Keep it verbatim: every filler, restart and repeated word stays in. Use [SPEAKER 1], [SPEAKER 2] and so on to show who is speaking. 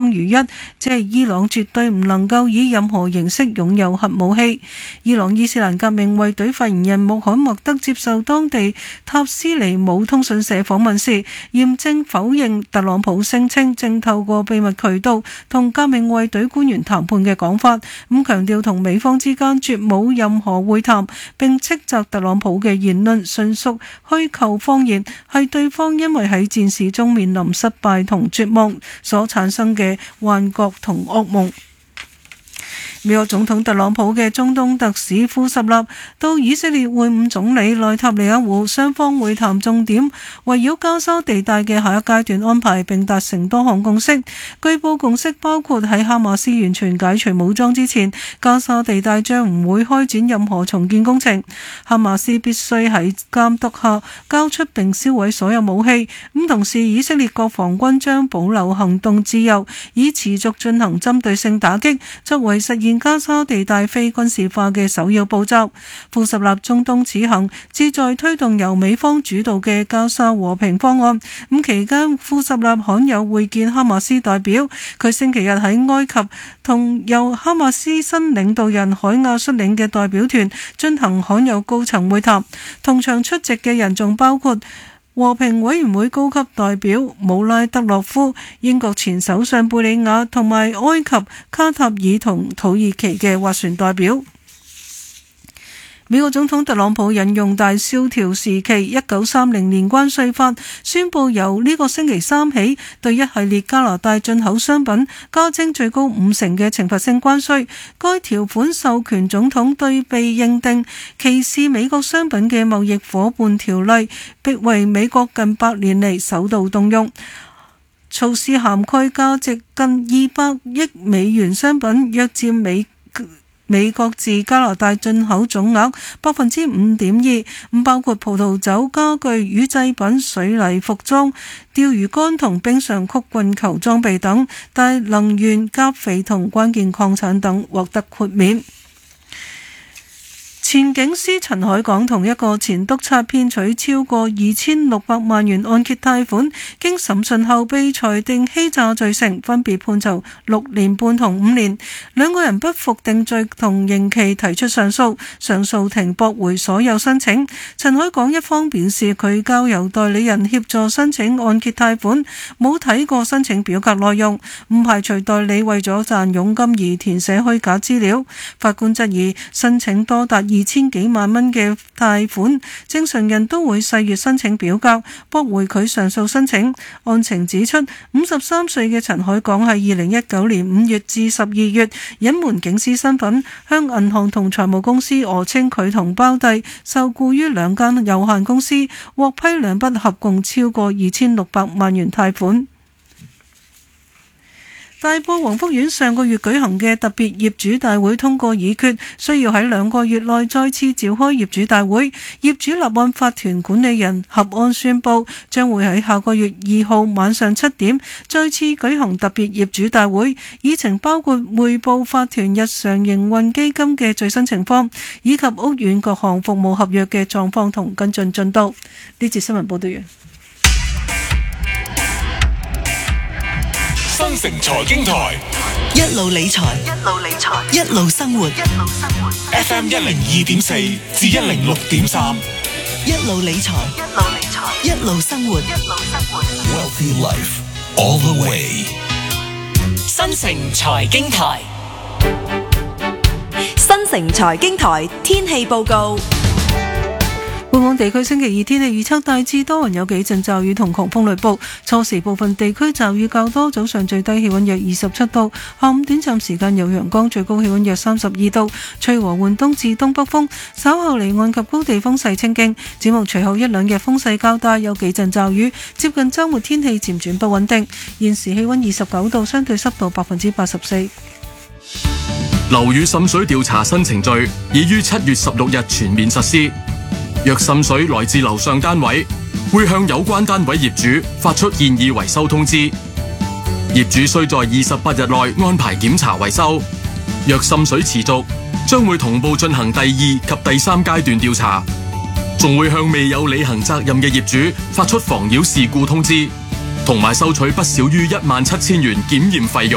[SPEAKER 1] 如一，即係伊朗絕對唔能夠以任何形式擁有核武器。伊朗伊斯蘭革命衛隊發言人穆罕默德接受當地塔斯尼姆通訊社訪問時，嚴正否認特朗普聲稱正透過秘密渠道同革命衛隊官員談判嘅講法，咁強調同美方之間絕冇任何會談，並斥責特朗普嘅言論純屬虛構謊言，係對方因為喺戰事中面臨失敗同絕望所產生嘅幻覺同噩夢。美國總統特朗普嘅中東特使庫什納到以色列會晤總理內塔尼亞胡，雙方會談重點圍繞加沙地帶嘅下一階段安排，並達成多項共識。據報共識包括喺哈馬斯完全解除武裝之前，加沙地帶將唔會開展任何重建工程。哈馬斯必須喺監督下交出並銷毀所有武器。咁同時，以色列國防軍將保留行動自由，以持續進行針對性打擊，作為實現加沙地帶非軍事化嘅首要步驟。庫什納中東此行旨在推動由美方主導嘅加沙和平方案。咁期間，庫什納罕有會見哈馬斯代表。佢星期日喺埃及同由哈馬斯新領導人海亞率領嘅代表團進行罕有高層會談。同場出席嘅人仲包括和平委員會高級代表姆拉德洛夫、英國前首相貝里亞同埋埃及、卡塔爾同土耳其嘅斡旋代表。美國總統特朗普引用大蕭條時期一九三零年關稅法，宣布由呢個星期三起，對一系列加拿大進口商品加徵最高五成嘅懲罰性關稅。該條款授權總統對被認定歧視美國商品嘅貿易夥伴條例，逼為美國近百年嚟首度動用。措施涵蓋價值近二百億美元商品，約佔美美國自加拿大進口總額百分之五點二，咁包括葡萄酒、家具、乳製品、水泥、服裝、釣魚竿同冰上曲棍球裝備等，但能源、鉀肥同關鍵礦產等獲得豁免。前警司陳海港同一個前督察騙取超過二千六百萬元按揭貸款，經審訊後被裁定欺詐罪成，分別判囚六年半同五年。兩個人不服定罪同刑期提出上訴，上訴庭駁回所有申請。陳海港一方表示，佢交由代理人協助申請按揭貸款，冇睇過申請表格內容，唔排除代理為咗賺佣金而填寫虛假資料。法官質疑申請多達二千幾萬蚊嘅貸款，正常人都會細閱申請表格，駁回佢上訴申請。案情指出，五十三歲嘅陳海港喺二零一九年五月至十二月隱瞞警司身份，向銀行同財務公司訛稱佢同胞弟受雇於兩間有限公司，獲批兩筆合共超過二千六百萬元貸款。大埔宏福苑上個月舉行嘅特別業主大會通過議決，需要喺兩個月內再次召開業主大會。業主立案法團管理人合安宣布，將會喺下個月二號晚上七點再次舉行特別業主大會，議程包括匯報法團日常營運基金嘅最新情況，以及屋苑各項服務合約嘅狀況同跟進進度。呢節新聞報道完。
[SPEAKER 2] 新城財經台
[SPEAKER 3] 一路理財，一路理財，一路生活，一路生活。
[SPEAKER 2] F M 一零二點四至一零六點三，
[SPEAKER 3] 一路理財，一路理財，一路生活，一路生活。
[SPEAKER 2] Wealthy Life all the way。
[SPEAKER 4] 新城財經台，
[SPEAKER 5] 新城財經台天氣報告。
[SPEAKER 1] 本港地區星期二天氣預測大致多雲，有幾陣驟雨同狂風雷暴，初時部分地區驟雨較多，早上最低氣溫約二十七度，下午短暫時間有陽光，最高氣溫約三十二度，吹和緩東至東北風，稍後離岸及高地風勢清勁。展望隨後一兩日風勢較大，有幾陣驟雨，接近週末天氣漸轉不穩定。現時氣溫二十九度，相對濕度百分之八十四。
[SPEAKER 6] 樓宇滲水調查新程序已於七月十六日全面實施。若滲水來自樓上單位，會向有關單位業主發出建議維修通知。業主須在二十八日內安排檢查維修。若滲水持續，將會同步進行第二及第三階段調查，仲會向未有履行責任嘅業主發出妨擾事故通知，同埋收取不少於一萬七千元檢驗費用。